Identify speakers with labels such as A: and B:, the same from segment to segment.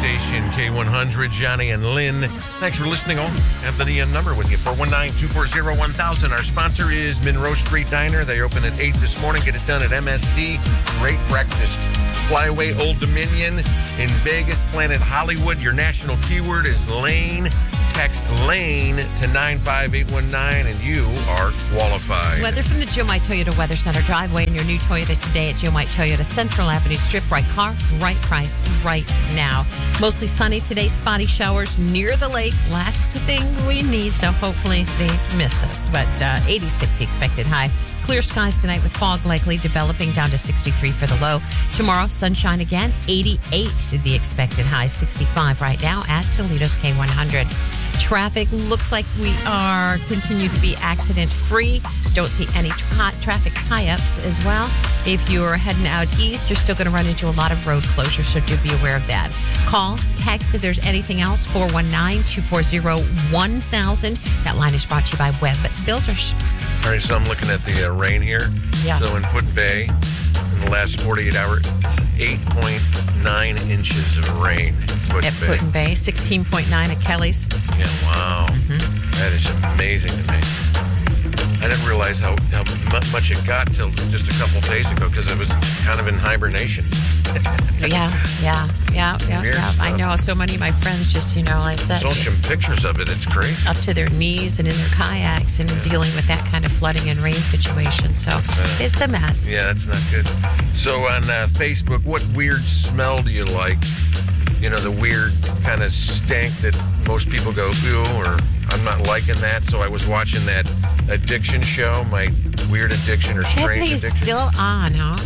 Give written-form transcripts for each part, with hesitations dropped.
A: station, K100, Johnny and Lynn. Thanks for listening. I have the number with you, 419-240-1000. Our sponsor is Monroe Street Diner. They open at 8 this morning. Get it done at MSD. Great breakfast. Flyaway Old Dominion in Vegas, Planet Hollywood. Your national keyword is Lane. Text Lane to 95819 and you are qualified.
B: Weather from the Joe White Toyota Weather Center. Driveway in your new Toyota today at Joe White Toyota Central Avenue. Strip right car, right price, right now. Mostly sunny today. Spotty showers near the lake. Last thing we need, so hopefully they miss us. But 86 the expected high. Clear skies tonight with fog likely developing down to 63 for the low. Tomorrow, sunshine again, 88 the expected high, 65 right now at Toledo's K100. Traffic looks like we are continue to be accident-free. Don't see any traffic tie-ups as well. If you're heading out east, you're still going to run into a lot of road closures, so do be aware of that. Call, text if there's anything else, 419-240-1000. That line is brought to you by Webb Builders.
A: All right, so I'm looking at the rain here.
B: Yeah.
A: So in Put Bay, in the last 48 hours, it's 8.9 inches of rain.
B: At Put Bay, 16.9 at Kelly's.
A: Yeah, wow. Mm-hmm. That is amazing to me. I didn't realize how much it got till just a couple days ago because I was kind of in hibernation.
B: Yeah. I know so many of my friends just, I said.
A: Saw some pictures of it. It's crazy.
B: Up to their knees and in their kayaks and dealing with that kind of flooding and rain situation. So it's a mess.
A: Yeah, that's not good. So on Facebook, what weird smell do you like? The weird kind of stank that most people go, ooh, or I'm not liking that. So I was watching that addiction show, my weird addiction or strange addiction.
B: That thing is still on, huh?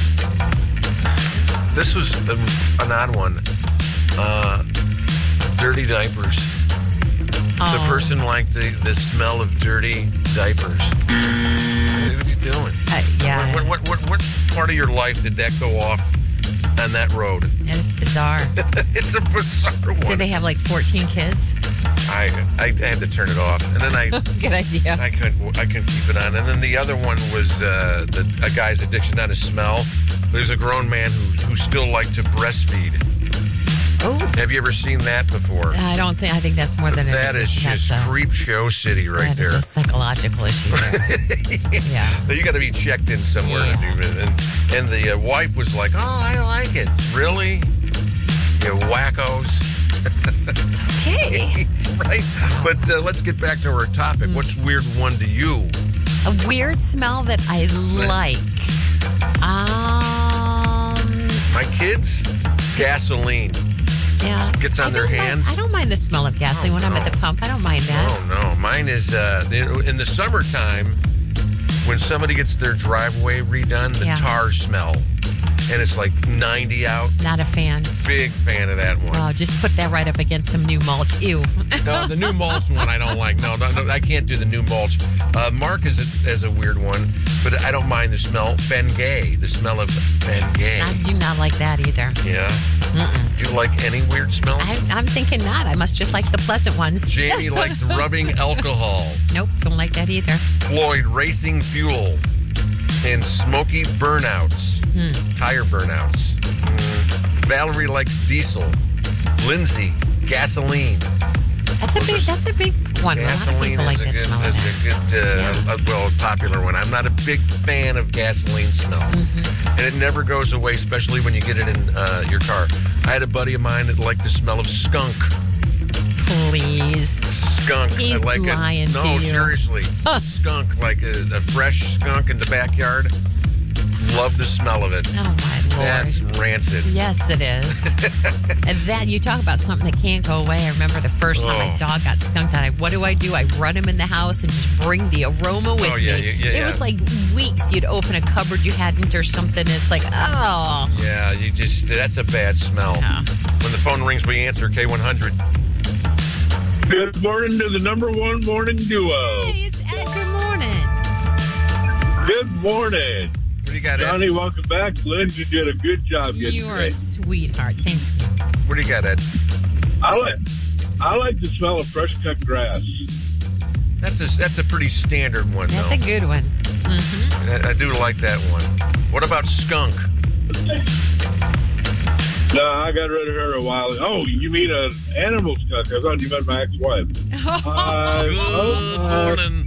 A: This was an odd one. Dirty diapers.
B: Oh.
A: The person liked the smell of dirty diapers. What are you doing?
B: Yeah.
A: What part of your life did that go off on that road?
B: It's bizarre.
A: It's a bizarre one.
B: Did they have 14 kids?
A: I had to turn it off, and then
B: good idea.
A: I couldn't keep it on. And then the other one was a guy's addiction, not a smell. There's a grown man who still liked to breastfeed.
B: Oh,
A: have you ever seen that before?
B: I think that's more than
A: that is just creep show city right there.
B: That is a psychological issue there. Yeah.
A: You got to be checked in somewhere to do it. And the wife was like, "Oh, I like it. Really? You wackos."
B: Okay.
A: Right. But let's get back to our topic. What's weird one to you?
B: A weird smell that I like.
A: My kids, gasoline.
B: Yeah.
A: Gets on their hands.
B: I don't mind the smell of gasoline when I'm at the pump. I don't mind that.
A: Oh, no. Mine is in the summertime when somebody gets their driveway redone, the tar smell. And it's 90 out.
B: Not a fan.
A: Big fan of that one.
B: Oh, just put that right up against some new mulch. Ew.
A: No, the new mulch one I don't like. No, I can't do the new mulch. Mark is a weird one, but I don't mind the smell. Bengay, the smell of Bengay.
B: I do not like that either.
A: Yeah?
B: Mm-mm.
A: Do you like any weird smells?
B: I'm thinking not. I must just like the pleasant ones.
A: Jamie likes rubbing alcohol.
B: Nope, don't like that either.
A: Floyd, racing fuel. And smoky burnouts. Tire burnouts. Valerie likes diesel. Lindsay, gasoline.
B: That's a big one.
A: Gasoline
B: a lot of people
A: is
B: like
A: a good, popular one. I'm not a big fan of gasoline smell. And it never goes away, especially when you get it in your car. I had a buddy of mine that liked the smell of skunk.
B: Please.
A: Skunk.
B: He's
A: I like
B: lying
A: it. No,
B: to you.
A: seriously. Skunk, like a fresh skunk in the backyard. Love the smell of it.
B: Oh, my Lord.
A: That's rancid.
B: Yes, it is. And that, you talk about something that can't go away. I remember the first time my dog got skunked on. What do? I run him in the house and just bring the aroma with me. It was like weeks. You'd open a cupboard you hadn't or something. And it's like, oh.
A: Yeah, that's a bad smell.
B: Yeah.
A: When the phone rings, we answer K100.
C: Good morning to the number one morning duo.
B: Hey, it's Ed. Good morning.
C: Good morning.
A: What do you got, Ed?
C: Johnny, welcome back. Lynn, you did a good job yesterday.
B: You are a sweetheart. Thank you.
A: What do you got, Ed?
C: I like the smell of fresh cut grass.
A: That's a pretty standard one,
B: That's
A: though.
B: a good one. Mm-hmm.
A: I do like that one. What about skunk?
C: No, I I got rid of her a while ago. Oh, you mean an animal skunk? I thought you meant my ex-wife.
A: Good morning.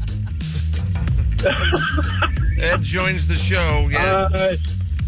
A: Ed joins the show. Yeah.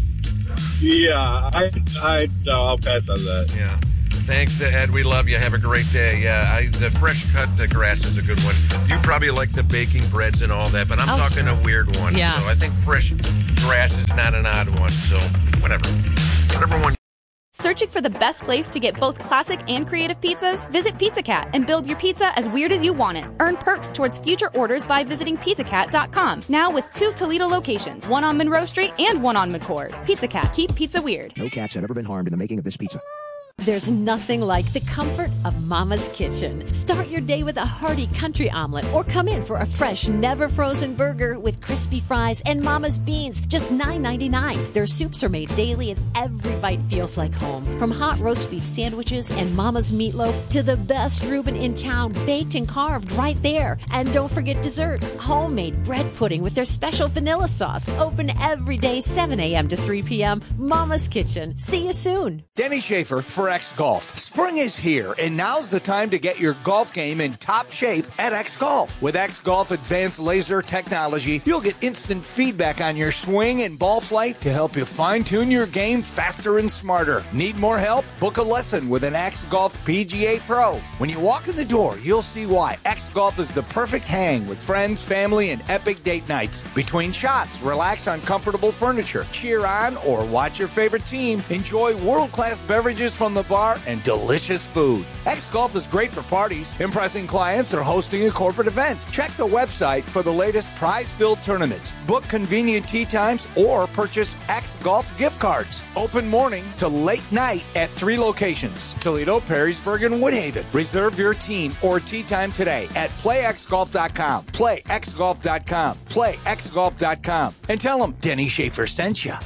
C: I'll pass on that.
A: Yeah. Thanks, Ed. We love you. Have a great day. Yeah, the fresh cut grass is a good one. You probably like the baking breads and all that, but I'm talking
B: sure.
A: a weird one.
B: Yeah.
A: So I think fresh grass is not an odd one. So whatever one.
D: Searching for the best place to get both classic and creative pizzas? Visit Pizza Cat and build your pizza as weird as you want it. Earn perks towards future orders by visiting pizzacat.com. Now with 2 Toledo locations, one on Monroe Street and one on McCord. Pizza Cat, keep pizza weird.
E: No cats have ever been harmed in the making of this pizza.
B: There's nothing like the comfort of Mama's Kitchen. Start your day with a hearty country omelet or come in for a fresh, never-frozen burger with crispy fries and Mama's beans, just $9.99. Their soups are made daily and every bite feels like home. From hot roast beef sandwiches and Mama's meatloaf to the best Reuben in town, baked and carved right there. And don't forget dessert, homemade bread pudding with their special vanilla sauce. Open every day, 7 a.m. to 3 p.m. Mama's Kitchen. See you soon.
F: Denny Schaefer for X Golf. Spring is here, and now's the time to get your golf game in top shape at X Golf. With X Golf advanced laser technology, you'll get instant feedback on your swing and ball flight to help you fine-tune your game faster and smarter. Need more help? Book a lesson with an X Golf PGA Pro. When you walk in the door, you'll see why X Golf is the perfect hang with friends, family, and epic date nights. Between shots, relax on comfortable furniture, cheer on or watch your favorite team, enjoy world-class beverages from the bar, and delicious food. X Golf is great for parties, impressing clients, or hosting a corporate event. Check the website for the latest prize-filled tournaments. Book convenient tee times or purchase X Golf gift cards. Open morning to late night at 3 locations: Toledo, Perrysburg, and Woodhaven. Reserve your team or tee time today at playxgolf.com. Playxgolf.com. Playxgolf.com. And tell them Denny Schaefer sent you.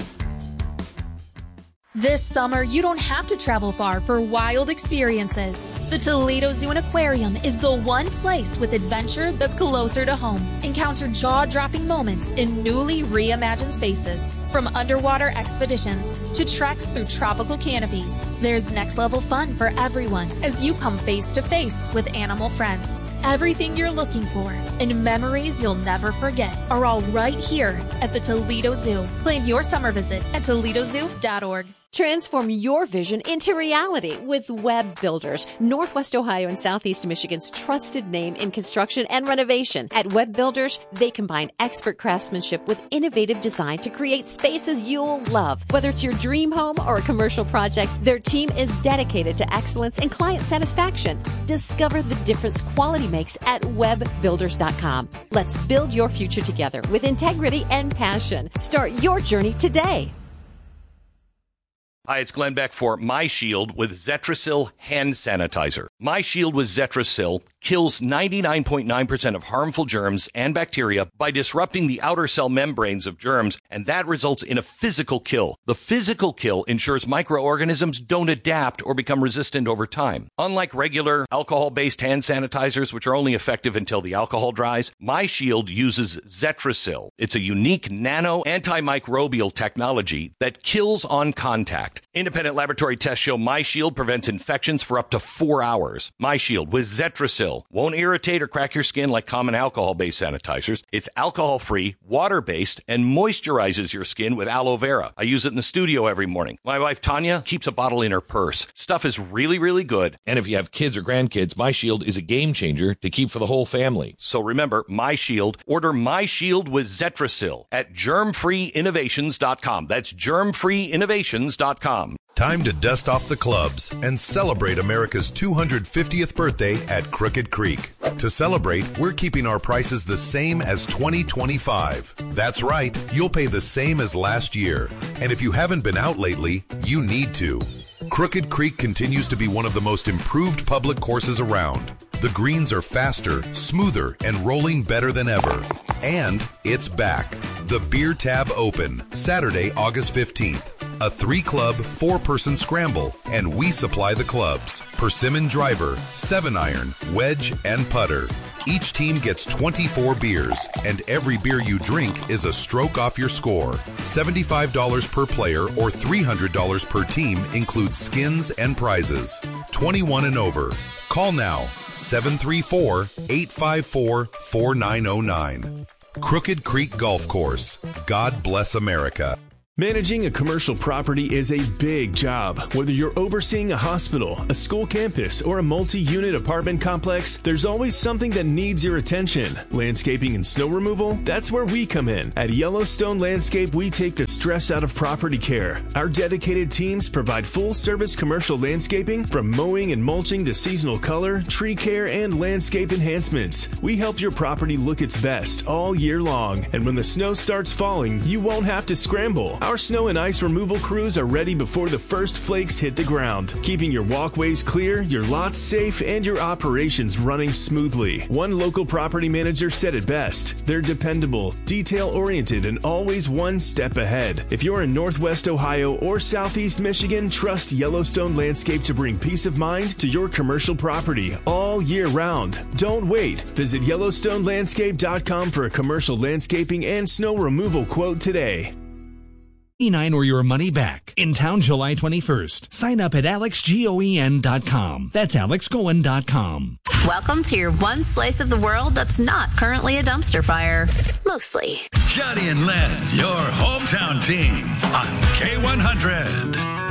G: This summer, you don't have to travel far for wild experiences. The Toledo Zoo and Aquarium is the one place with adventure that's closer to home. Encounter jaw-dropping moments in newly reimagined spaces. From underwater expeditions to treks through tropical canopies, there's next-level fun for everyone as you come face-to-face with animal friends. Everything you're looking for and memories you'll never forget are all right here at the Toledo Zoo. Plan your summer visit at toledozoo.org.
B: Transform your vision into reality with Web Builders, Northwest Ohio and Southeast Michigan's trusted name in construction and renovation. At Web Builders, they combine expert craftsmanship with innovative design to create spaces you'll love. Whether it's your dream home or a commercial project, their team is dedicated to excellence and client satisfaction. Discover the difference quality makes at webbuilders.com. Let's build your future together with integrity and passion. Start your journey today.
H: Hi, it's Glenn Beck for MyShield with Zetrasil hand sanitizer. MyShield with Zetrasil kills 99.9% of harmful germs and bacteria by disrupting the outer cell membranes of germs, and that results in a physical kill. The physical kill ensures microorganisms don't adapt or become resistant over time. Unlike regular alcohol-based hand sanitizers, which are only effective until the alcohol dries, MyShield uses Zetrasil. It's a unique nano antimicrobial technology that kills on contact. Independent laboratory tests show MyShield prevents infections for up to 4 hours. MyShield with Zetrasil won't irritate or crack your skin like common alcohol-based sanitizers. It's alcohol-free, water-based, and moisturizes your skin with aloe vera. I use it in the studio every morning. My wife, Tanya, keeps a bottle in her purse. Stuff is really, really good.
I: And if you have kids or grandkids, MyShield is a game changer to keep for the whole family.
H: So remember, MyShield. Order MyShield with Zetrasil at germfreeinnovations.com. That's germfreeinnovations.com.
J: Time to dust off the clubs and celebrate America's 250th birthday at Crooked Creek. To celebrate, we're keeping our prices the same as 2025. That's right, you'll pay the same as last year. And if you haven't been out lately, you need to. Crooked Creek continues to be one of the most improved public courses around. The greens are faster, smoother, and rolling better than ever. And it's back. The Beer Tab Open, Saturday, August 15th. a 3-club, 4-person scramble, and we supply the clubs: persimmon driver, 7-iron, wedge, and putter. Each team gets 24 beers, and every beer you drink is a stroke off your score. $75 per player or $300 per team includes skins and prizes. 21 and over. Call now, 734-854-4909. Crooked Creek Golf Course. God bless America.
K: Managing a commercial property is a big job. Whether you're overseeing a hospital, a school campus, or a multi-unit apartment complex, there's always something that needs your attention. Landscaping and snow removal? That's where we come in. At Yellowstone Landscape, we take the stress out of property care. Our dedicated teams provide full-service commercial landscaping, from mowing and mulching to seasonal color, tree care, and landscape enhancements. We help your property look its best all year long. And when the snow starts falling, you won't have to scramble. Our snow and ice removal crews are ready before the first flakes hit the ground, keeping your walkways clear, your lots safe, and your operations running smoothly. One local property manager said it best: they're dependable, detail-oriented, and always one step ahead. If you're in Northwest Ohio or Southeast Michigan, trust Yellowstone Landscape to bring peace of mind to your commercial property all year round. Don't wait. Visit YellowstoneLandscape.com for a commercial landscaping and snow removal quote today.
L: E9 or your money back. In town July 21st. Sign up at alexgoen.com. That's alexgoen.com.
M: Welcome to your one slice of the world that's not currently a dumpster fire. Mostly.
N: Johnny and Len, your hometown team on K100.